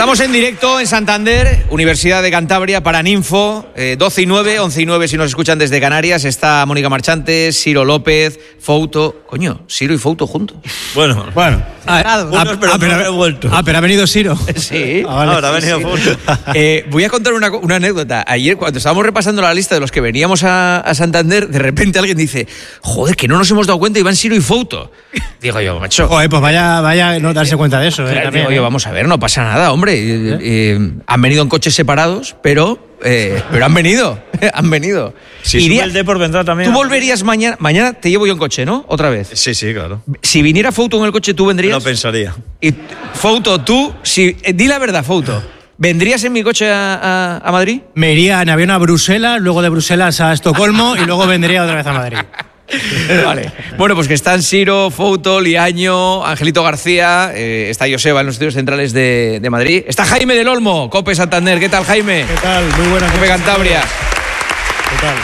Estamos en directo en Santander, Universidad de Cantabria, Paraninfo, 12 y 9, 11 y 9 si nos escuchan desde Canarias. Está Mónica Marchante, Ciro López, Fouto. Coño, Ciro y Fouto juntos. Bueno. Pero he vuelto. Pero ha venido Ciro. Sí. Ahora ha venido Fouto. Voy a contar una anécdota. Ayer, cuando estábamos repasando la lista de los que veníamos a Santander, de repente alguien dice: joder, que no nos hemos dado cuenta y van Ciro y Fouto. Digo yo, macho. Joder, pues vaya a no darse cuenta de eso. Claro, También, digo yo, vamos a ver, no pasa nada, hombre. Han venido en coches separados, pero han venido. Han venido. Si sube el Depor vendrá también. Tú volverías mañana. Mañana te llevo yo en coche, ¿no? Otra vez. Sí, claro. Si viniera Fouto en el coche, ¿tú vendrías? No pensaría. Y Fouto, tú, di la verdad, Fouto. ¿Vendrías en mi coche a Madrid? Me iría en avión a Bruselas, luego de Bruselas a Estocolmo y luego vendría otra vez a Madrid. Vale. Bueno, pues que están Ciro, Fouto, Liaño, Angelito García, está Joseba en los estudios centrales de Madrid. Está Jaime del Olmo, Cope Santander. ¿Qué tal, Jaime? ¿Qué tal? Muy buenas Cope noches. Cantabria. ¿Qué tal?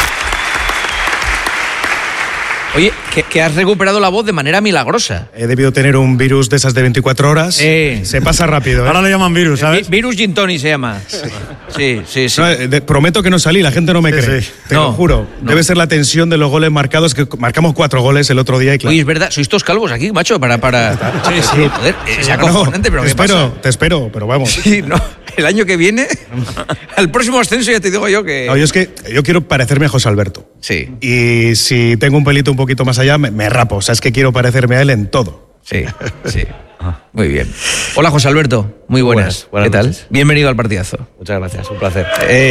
Oye, que has recuperado la voz de manera milagrosa. He debido tener un virus de esas de 24 horas. Se pasa rápido. Ahora le llaman virus, ¿sabes? Virus Gin Tonic se llama. Sí. No, prometo que no salí, la gente no me cree. sí. Te lo juro. No. Debe ser la tensión de los goles marcados, que marcamos 4 goles el otro día y claro. Oye, es verdad, sois todos calvos aquí, macho, para... Sí. Joder, es No, acojonante, pero ¿qué pasa? te espero, pero vamos. Sí, no, el año que viene, al próximo ascenso ya te digo yo que... No, yo es que yo quiero parecerme a José Alberto. Sí, Y si tengo un pelito un poquito más allá, me rapo. O sea, es que quiero parecerme a él en todo. sí. Muy bien. Hola, José Alberto, muy buenas. Buenas ¿Qué tal? noches. Bienvenido al partidazo. Muchas gracias, un placer.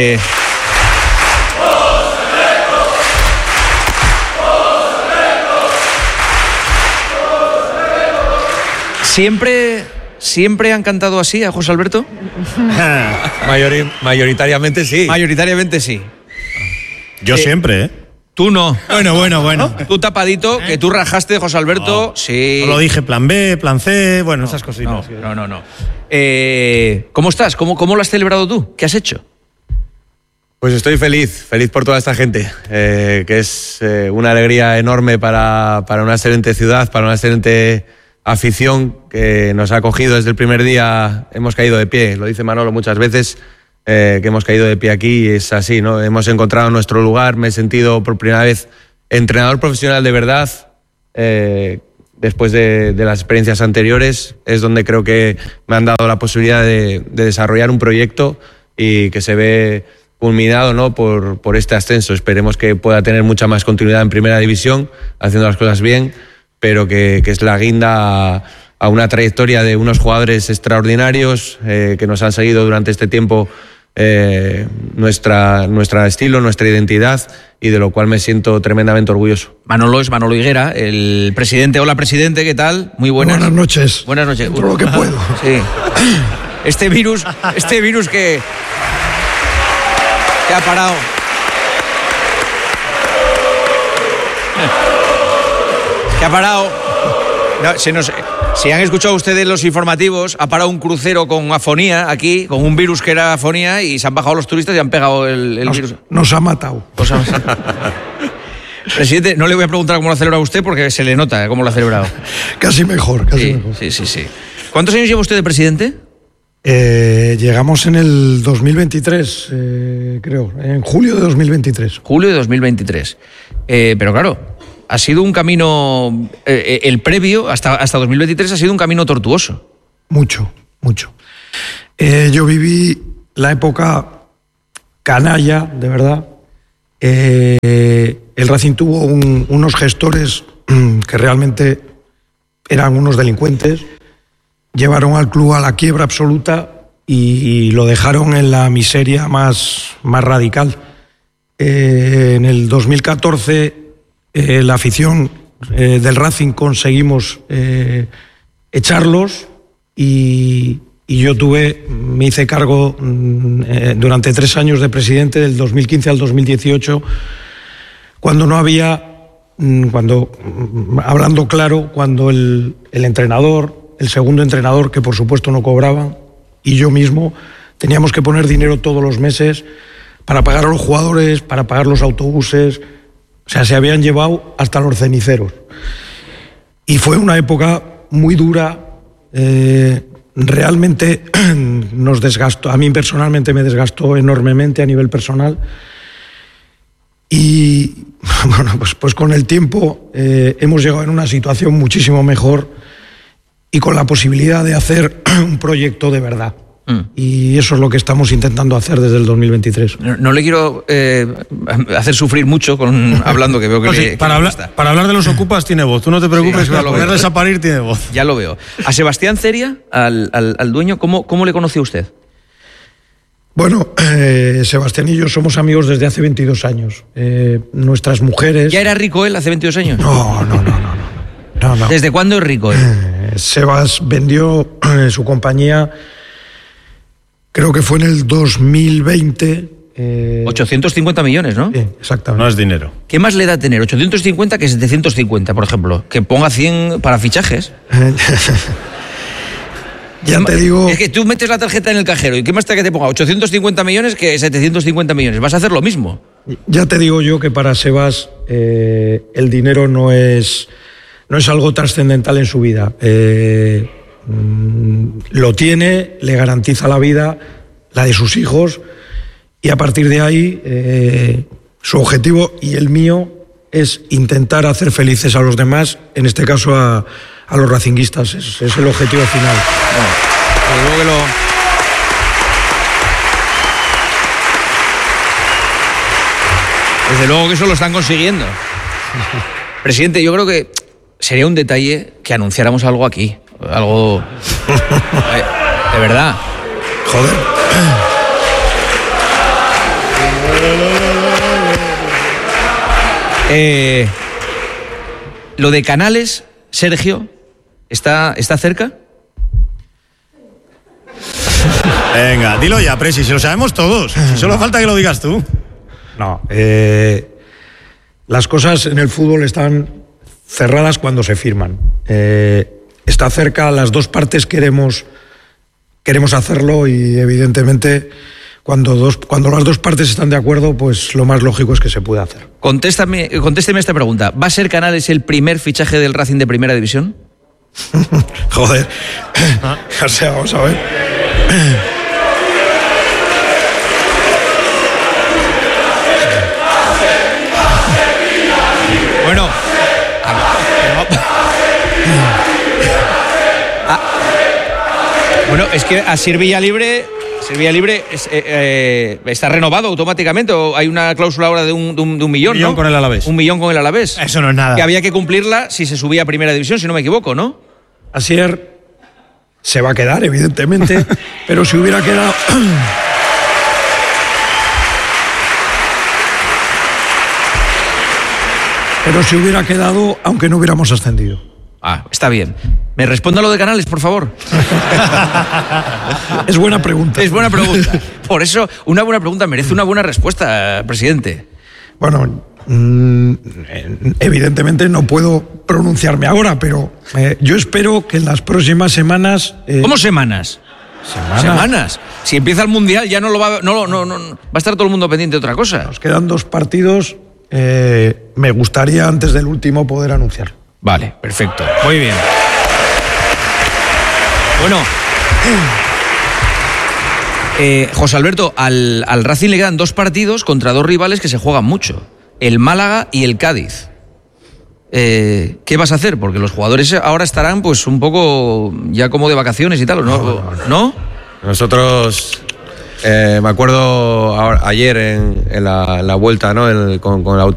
¿Siempre han cantado así a José Alberto? Mayoritariamente sí. Mayoritariamente sí. Yo siempre, ¿eh? Tú no. Bueno. Tú tapadito, que tú rajaste de José Alberto, sí. No lo dije, plan B, plan C, bueno, esas cositas. No. ¿Cómo estás? ¿Cómo lo has celebrado tú? ¿Qué has hecho? Pues estoy feliz por toda esta gente, que es una alegría enorme para una excelente ciudad, para una excelente afición que nos ha acogido desde el primer día. Hemos caído de pie, lo dice Manolo muchas veces, que hemos caído de pie aquí, y es así, ¿no? Hemos encontrado nuestro lugar, me he sentido por primera vez entrenador profesional de verdad, después de las experiencias anteriores. Es donde creo que me han dado la posibilidad de desarrollar un proyecto y que se ve culminado, ¿no? por este ascenso. Esperemos que pueda tener mucha más continuidad en primera división, haciendo las cosas bien, pero que es la guinda a una trayectoria de unos jugadores extraordinarios que nos han seguido durante este tiempo, nuestra estilo, nuestra identidad, y de lo cual me siento tremendamente orgulloso. Manolo es Manolo Higuera, el presidente. Hola, presidente, ¿qué tal? Muy buenas. Buenas noches. Buenas noches. Dentro lo que puedo. Sí. Este virus que ha parado. Que ha parado. No, si han escuchado ustedes los informativos, ha parado un crucero con afonía aquí, con un virus que era afonía, y se han bajado los turistas y han pegado el virus. Nos ha matado. Presidente, no le voy a preguntar cómo lo ha celebrado usted, porque se le nota cómo lo ha celebrado. Casi mejor. Sí. ¿Cuántos años lleva usted de presidente? Llegamos en el 2023, creo, en julio de 2023. Julio de 2023. Pero claro, ha sido un camino, el previo hasta 2023 ha sido un camino tortuoso. Mucho. Yo viví la época canalla, de verdad. El Racing tuvo unos gestores que realmente eran unos delincuentes. Llevaron al club a la quiebra absoluta y lo dejaron en la miseria más radical. En el 2014, la afición del Racing conseguimos echarlos y yo me hice cargo durante 3 años de presidente, del 2015 al 2018, cuando no había, hablando claro, cuando el entrenador, el segundo entrenador, que por supuesto no cobraban, y yo mismo teníamos que poner dinero todos los meses para pagar a los jugadores, para pagar los autobuses. O sea, se habían llevado hasta los ceniceros. Y fue una época muy dura, realmente nos desgastó, a mí personalmente me desgastó enormemente a nivel personal. Y bueno, pues con el tiempo hemos llegado en una situación muchísimo mejor y con la posibilidad de hacer un proyecto de verdad. Y eso es lo que estamos intentando hacer desde el 2023. No le quiero hacer sufrir mucho hablando, que veo que, No, sí, que para hablar de los ocupas tiene voz. Tú no te preocupes, Sí, para ya lo ponerles veo. a parir tiene voz. Ya lo veo. A Sebastián Ceria, al dueño, ¿cómo le conoció usted? Bueno, Sebastián y yo somos amigos desde hace 22 años. Nuestras mujeres... ¿Ya era rico él hace 22 años? No. ¿Desde cuándo es rico él? Sebas vendió su compañía, creo que fue en el 2020. 850 millones, ¿no? Sí, exactamente. No es dinero. ¿Qué más le da tener 850 que 750, por ejemplo? Que ponga 100 para fichajes. Ya te digo... Es que tú metes la tarjeta en el cajero y ¿qué más te da que te ponga 850 millones que 750 millones? Vas a hacer lo mismo. Ya te digo yo que para Sebas el dinero no es algo trascendental en su vida. Lo tiene, le garantiza la vida, la de sus hijos, y a partir de ahí su objetivo y el mío es intentar hacer felices a los demás, en este caso a los racinguistas. Es el objetivo final. Desde luego que eso lo están consiguiendo. Presidente, yo creo que sería un detalle que anunciáramos algo aquí. Algo... de verdad. Joder. Lo de Canales, Sergio, ¿está cerca? Venga, dilo ya, Presi, si lo sabemos todos. Si solo falta que lo digas tú. No, las cosas en el fútbol están cerradas cuando se firman. Está cerca, las dos partes queremos hacerlo y evidentemente cuando las dos partes están de acuerdo, pues lo más lógico es que se pueda hacer. Contésteme esta pregunta. ¿Va a ser Canales el primer fichaje del Racing de Primera División? Joder, o sea, vamos a ver. Bueno, bueno, es que a Sir Villalibre está renovado automáticamente, o hay una cláusula ahora de un millón, ¿no? Con el Alavés. 1 millón con el Alavés. Eso no es nada. Que había que cumplirla si se subía a Primera División, si no me equivoco, ¿no? Asier se va a quedar, evidentemente, pero si hubiera quedado... Pero si hubiera quedado, aunque no hubiéramos ascendido. Ah, está bien. ¿Me responda lo de Canales, por favor? Es buena pregunta. Es buena pregunta. Por eso, una buena pregunta merece una buena respuesta, presidente. Bueno, evidentemente no puedo pronunciarme ahora, pero yo espero que en las próximas semanas... ¿Cómo semanas? Semanas. Si empieza el Mundial ya no va a estar todo el mundo pendiente de otra cosa. Nos quedan 2 partidos. Me gustaría antes del último poder anunciar. Vale, perfecto. Muy bien. Bueno, José Alberto, al Racing le quedan 2 partidos contra 2 rivales que se juegan mucho. El Málaga y el Cádiz. ¿Qué vas a hacer? Porque los jugadores ahora estarán pues un poco ya como de vacaciones y tal, ¿o no? ¿No? Nosotros, me acuerdo ayer en la vuelta, ¿no? Con el